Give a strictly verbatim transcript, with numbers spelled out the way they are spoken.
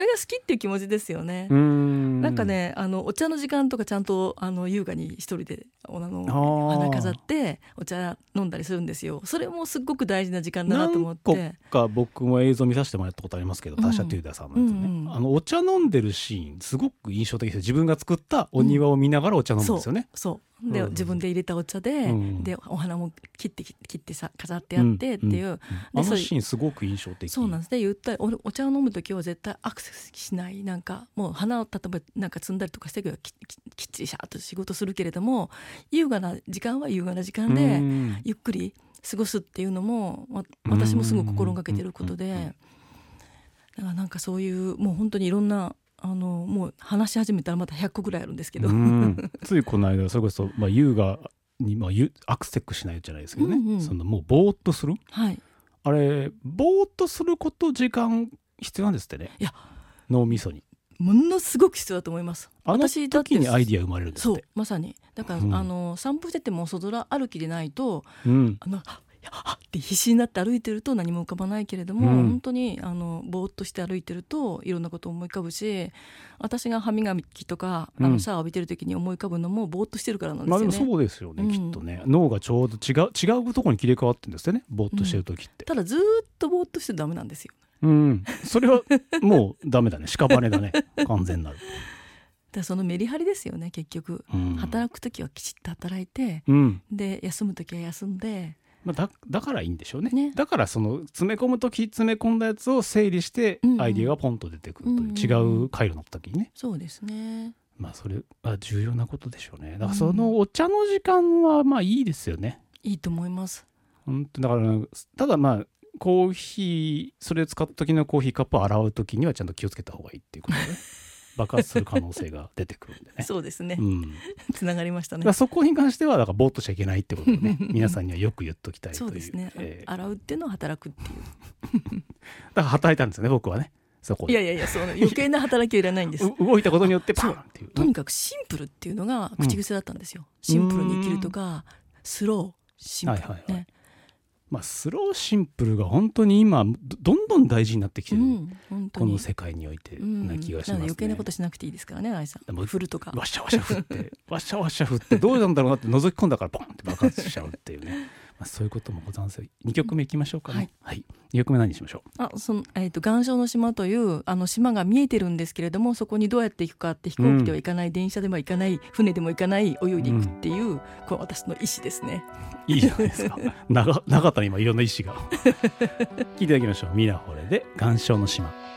れが好きっていう気持ちですよね。 うーんなんかね、あのお茶の時間とかちゃんとあの優雅に一人であのあーお花飾ってお茶飲んだりするんですよ。それもすっごく大事な時間だなと思って。 何個か僕も映像見させてもらったことありますけど、 うんタシャ・テューダーさんのやつね、 うんうん、 あのお茶飲んでるシーンすごく印象的です。自分が作ったお庭を見ながらお茶飲むんですよね、 うん、そうそうで、 うん、 自分で入れたお茶で、うん、でお花も切って切ってさ飾ってやってっていう、うんうんうん、 あのシーンすごく印象的。 そうなんです。で言ったら お, お茶を飲むときは絶対アクセスしない、なんかもう花を例えばなんか摘んだりとかしてき, き, きっちりシャーッと仕事するけれども、優雅な時間は優雅な時間でゆっくり過ごすっていうのも私もすごく心がけてることで、だからなんかそういうもう本当にいろんなあのもう話し始めたらまたひゃっこぐらいあるんですけど、 うんついこの間それこそ、まあ、優雅に、まあ、アクセスしないじゃないですけどね、うんうん、そのもうぼーっとする、 はい、 あれぼーっとすること時間必要なんですってね。 いや脳みそにものすごく必要だと思います。 あの時にアイディア生まれるんですって。 そうまさにだから、うん、あの散歩してても外歩きでないと、 うん、 あのはっって必死になって歩いてると何も浮かばないけれども、うん、本当にあのぼーっとして歩いてるといろんなことを思い浮かぶし、私が歯磨きとか、うん、あのシャワー浴びてる時に思い浮かぶのもぼーっとしてるからなんですよね。 まあ、でもそうですよね、うん、きっとね脳がちょうど違う違うところに切り替わってるんですよね、ぼーっとしてる時って、うん、 ただずっとぼーっとしてダメなんですよ。 うん、それはもうダメだね屍だね完全なる。 だそのメリハリですよね結局、うん、働く時はきちっと働いて、 うん、で休む時は休んで、 まあ、だ, だからいいんでしょう ね, ねだからその詰め込む時詰め込んだやつを整理してアイディアがポンと出てくるという、うんうん、違う回路の時にね。 そうですね。 まあそれは重要なことでしょうね。だからそのお茶の時間はまあいいですよね、 うん、いいと思います。 本当だからただまあコーヒーそれを使った時のコーヒーカップを洗う時にはちゃんと気をつけた方がいいっていうことで爆発する可能性が出てくるんでねそうですね、 うん、 つながりましたね。 だからそこに関してはだからぼーっとしちゃいけないってことをね皆さんにはよく言っときたいという。 そうですね、えー、洗うっていうのは働くっていうだから働いたんですよね僕はねそこで。 いやいやいやその余計な働きはいらないんです動いたことによってパーンっていう、 とにかくシンプルっていうのが口癖だったんですよ、うん、シンプルに生きるとかスローシンプル、はいはいはい、ね、 まあ、スローシンプルが本当に今どんどん大事になってきてる、うん、この世界においてな気がしますね、うん、 余計なことしなくていいですからね。愛さん振るとかワッシャワシャ振ってワッシャワシャ振ってどうなんだろうなって覗き込んだからポンって爆発しちゃうっていうねまあそういうこともございますよ。にきょくめいきましょうかね、はいはい、にきょくめ何にしましょう。 あその、えーと、岩礁の島というあの島が見えてるんですけれども、そこにどうやって行くかって飛行機では行かない、うん、電車でも行かない、船でも行かない、泳いでいくっていう、うん、これ私の意思ですね。 いいじゃないですか長かったね今いろんな意思が聞いていただきましょう。ミラホレで岩礁の島。